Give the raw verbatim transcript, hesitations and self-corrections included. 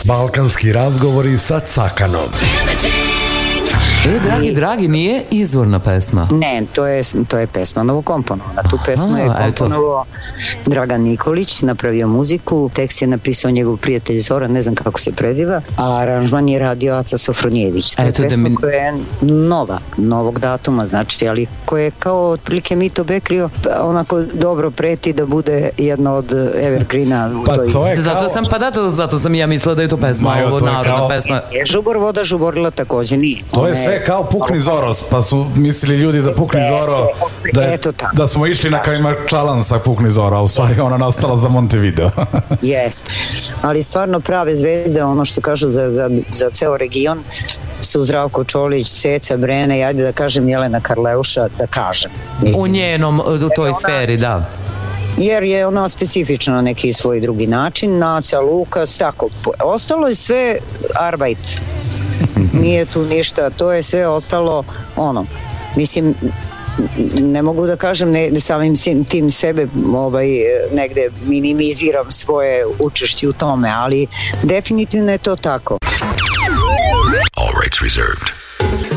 Balkanski razgovori sa Cakanom. E, dragi, dragi, nije izvorna pesma. Ne, to je, to je pesma novokomponovana. Tu pesmu je komponovao Dragan Nikolić, napravio muziku, tekst je napisao njegov prijatelj Zoran, ne znam kako se preziva, a aranžman je radio Aca Sofronijević. To je Eto, pesma da mi... koja je nova, novog datuma, znači, ali koja je kao otprilike Mito Bekrio, onako dobro preti da bude jedna od evergreena u pa toj... To je kao... Zato sam, pa da, to, zato sam ja mislila da je to pesma, Majo, ovo to je narodna kao... pesma. Je Žubor voda žuborila takođe nije. To je One... sve kao Pukni Zoros, pa su mislili ljudi za Pukni Zoro da, je, da smo išli na Kajmar Čalan sa Pukni Zoro, a u stvari ona nastala za Montevideo. Jeste, ali stvarno prave zvezde, ono što kažu za, za, za ceo region, su Zdravko Čolić, Ceca Brene, ajde da kažem Jelena Karleuša, da kažem. Mislim. U njenom, u toj ona, sferi, da. Jer je ona specifična na neki svoj drugi način, Naca, Lukas, tako. Ostalo je sve arbajt. Nije tu ništa, to je sve ostalo ono, mislim, ne mogu da kažem, ne, samim tim sebe ovaj, negde minimiziram svoje učešće u tome, ali definitivno je to tako. All rights reserved.